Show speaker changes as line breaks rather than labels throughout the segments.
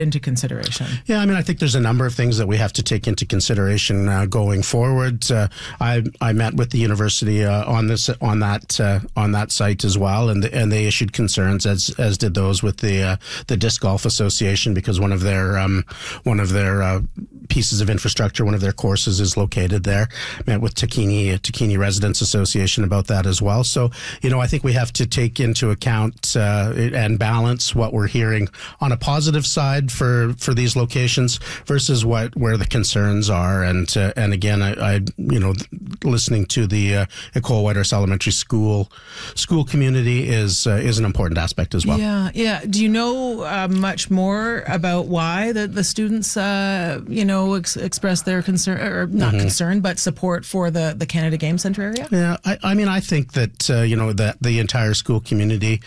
into consideration?
Yeah, I mean, I think there's a number of things that we have to take into consideration going forward. I met with the university on that site as well, and they issued concerns, as did those with the Disc Golf Association, because one of their pieces of infrastructure, one of their courses is located there. Met with Takini Residents Association about that as well. So, I think we have to take into account and balance what we're hearing on a positive side for these locations versus where the concerns are. And again, I listening to the Ecole Whitehorse Elementary School community is an important aspect as well.
Yeah. Do you know much more about why the students, express their concern, or not concern, but support for the Canada Game Centre area?
Yeah, I think that that the entire school community,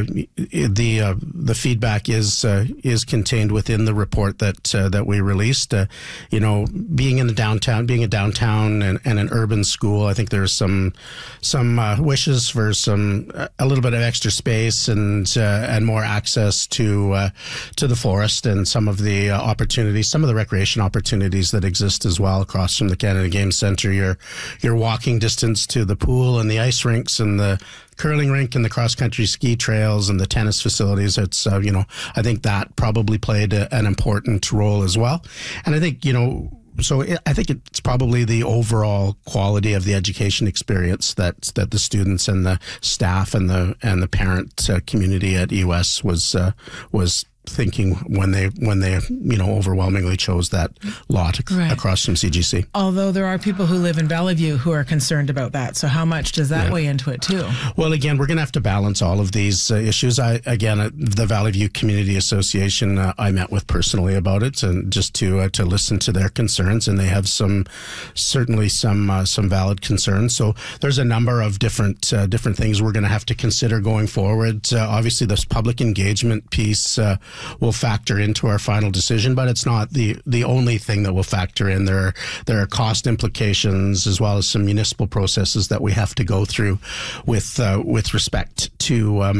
the feedback is contained within the report that we released. Being a downtown and an urban school, I think there's some wishes for a little bit of extra space and more access to the forest and some of the opportunities, some of the recreation opportunities that exist as well across from the Canada Game Centre. Your walking distance to the pool and the ice rinks and the curling rink and the cross-country ski trails and the tennis facilities. It's, I think that probably played an important role as well. And I think, so I think it's probably the overall quality of the education experience that the students and the staff and the parent community at EUS was thinking when they overwhelmingly chose that lot across from CGC.
Although there are people who live in Valley View who are concerned about that. So how much does that weigh into it too? Well,
again, we're going to have to balance all of these issues. The Valley View Community Association, I met with personally about it, and just to listen to their concerns, and they have certainly some valid concerns. So there's a number of different things we're going to have to consider going forward. Obviously, this public engagement piece will factor into our final decision, but it's not the only thing that will factor in. There are cost implications as well as some municipal processes that we have to go through with respect to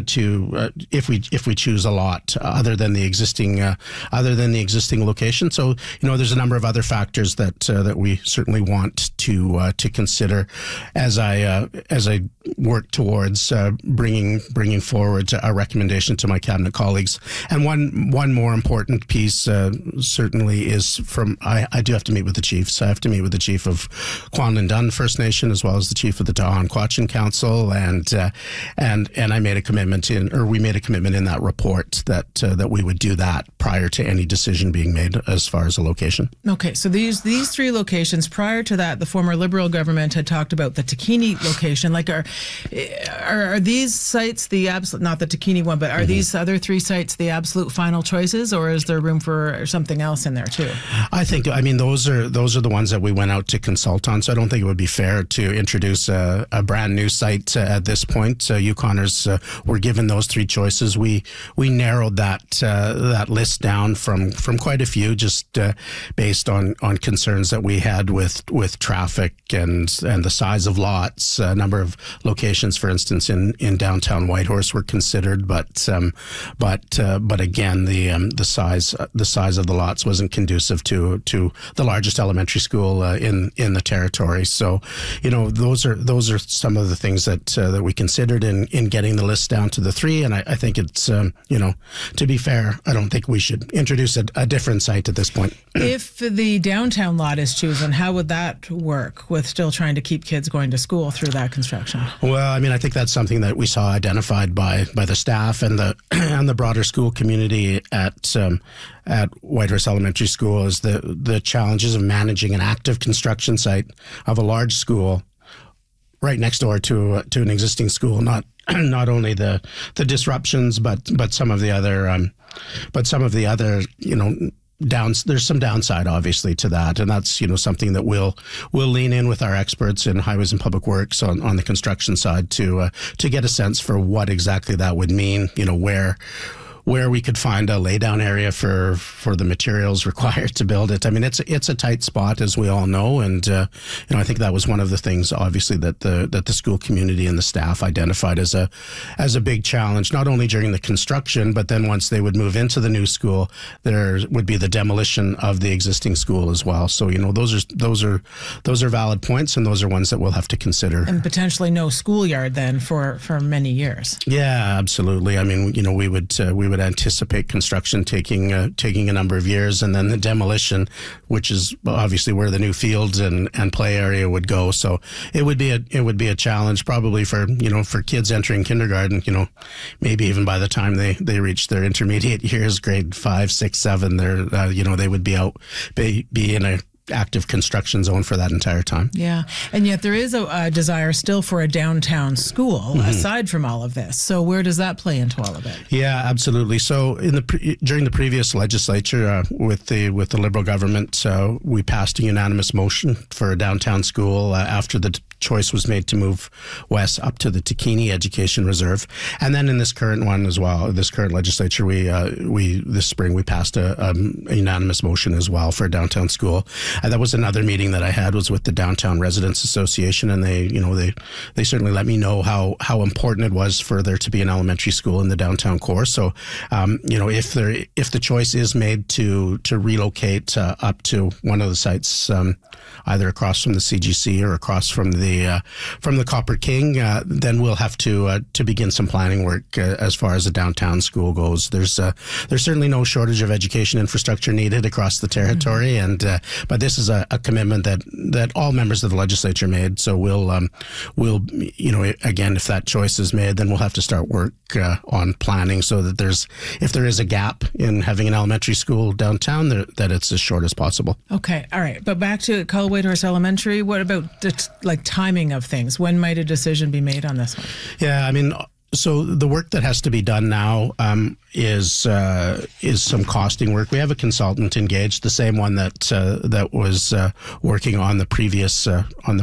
if we choose a lot other than the existing location. So there's a number of other factors that we certainly want to consider as I work towards bringing forward a recommendation to my cabinet colleagues. And one more important piece certainly is I do have to meet with the chiefs. I have to meet with the chief of Kwanlin Dun First Nation as well as the chief of the Tahan Quachin Council, and I made a commitment we made a commitment in that report that we would do that prior to any decision being made as far as a location.
Okay, so these three locations. Prior to that, the former Liberal government had talked about the Takini location. Like, are these sites the absolute, not the Takini one, but are these other three sites the absolute final choices, or is there room for something else in there too?
I think, those are the ones that we went out to consult on. So I don't think it would be fair to introduce a brand new site at this point. Yukoners were given those three choices. We narrowed that list down from quite a few, just based on concerns that we had with traffic and the size of lots. A number of locations, for instance, in downtown Whitehorse were considered, but again, the size of the lots wasn't conducive to the largest elementary school in the territory. So, those are some of the things that we considered in getting the list down to the three. And I think it's to be fair, I don't think we should introduce a different site at this point.
If the downtown lot is chosen, how would that work with still trying to keep kids going to school through that construction?
Well, I think that's something that we saw identified by the staff and the broader school community at Whitehorse Elementary School is the challenges of managing an active construction site of a large school right next door to an existing school. Not only the disruptions, but some of the other there's some downside obviously to that, and that's something that we'll lean in with our experts in highways and public works on the construction side to get a sense for what exactly that would mean. where we could find a laydown area for the materials required to build it. I mean, it's a tight spot, as we all know, and I think that was one of the things, obviously, that the school community and the staff identified as a big challenge, not only during the construction, but then once they would move into the new school, there would be the demolition of the existing school as well. So those are valid points, and those are ones that we'll have to consider.
And potentially no schoolyard then for many years.
Yeah, absolutely. I mean, we would anticipate construction taking a number of years, and then the demolition, which is obviously where the new fields and play area would go. So it would be a challenge probably for kids entering kindergarten. Maybe even by the time they reach their intermediate years, grade 5, 6, 7, they would be in a active construction zone for that entire time.
Yeah. And yet there is a desire still for a downtown school aside from all of this. So where does that play into all of it?
Yeah, absolutely. So during the previous legislature with the Liberal government, we passed a unanimous motion for a downtown school after the choice was made to move west up to the Takini Education Reserve. And then in this current one as well, this current legislature, this spring we passed a unanimous motion as well for a downtown school. And that was another meeting that I had was with the Downtown Residents Association, and they certainly let me know how important it was for there to be an elementary school in the downtown core. So, if the choice is made to relocate up to one of the sites, either across from the CGC or across from the Copper King, then we'll have to begin some planning work as far as the downtown school goes. There's certainly no shortage of education infrastructure needed across the territory, but this is a commitment that all members of the legislature made. So we'll again, if that choice is made, then we'll have to start work on planning so that if there is a gap in having an elementary school downtown, that it's as short as possible.
Okay, all right. But back to Cull Whitehorse Elementary, what about timing of things? When might a decision be made on this one?
Yeah, I mean, so the work that has to be done now is some costing work. We have a consultant engaged, the same one that was working on the previous site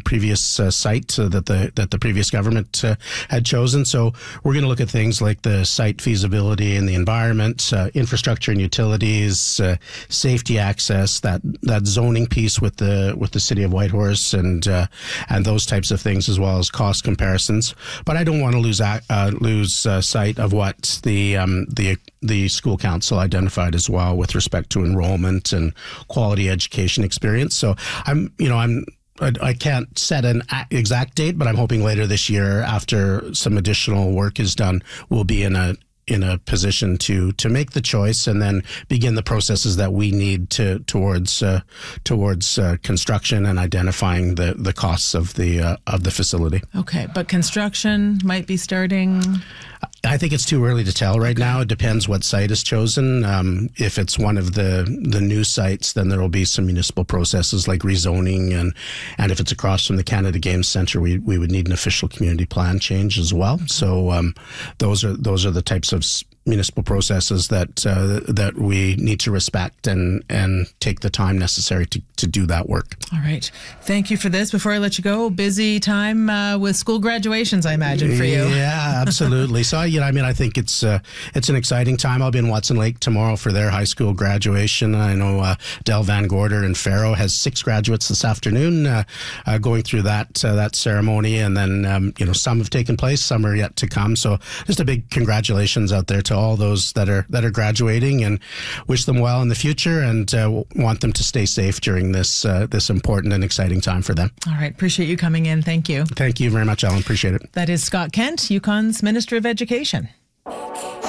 that the previous government had chosen. So we're going to look at things like the site feasibility and the environment, infrastructure and utilities, safety access, that zoning piece with the city of Whitehorse, and those types of things, as well as cost comparisons. But I don't want to lose sight of what the school council identified as well with respect to enrollment and quality education experience. So I can't set an exact date, but I'm hoping later this year, after some additional work is done, we'll be in a position to make the choice and then begin the processes that we need towards construction and identifying the costs of the facility.
Okay, but construction might be starting.
I think it's too early to tell right now. It depends what site is chosen. If it's one of the new sites, then there will be some municipal processes like rezoning, and if it's across from the Canada Games Centre, we would need an official community plan change as well. So those are the types of municipal processes that we need to respect and take the time necessary to do that work.
All right. Thank you for this. Before I let you go, busy time with school graduations, I imagine, for you.
Yeah, absolutely. So, I think it's an exciting time. I'll be in Watson Lake tomorrow for their high school graduation. I know Del Van Gorder in Faro has 6 graduates this afternoon going through that ceremony, and then some have taken place, some are yet to come. So just a big congratulations out there to all those that are graduating, and wish them well in the future, and want them to stay safe during this important and exciting time for them.
All right. Appreciate you coming in. Thank you.
Thank you very much, Ellen. Appreciate it.
That is Scott Kent, Yukon's Minister of Education.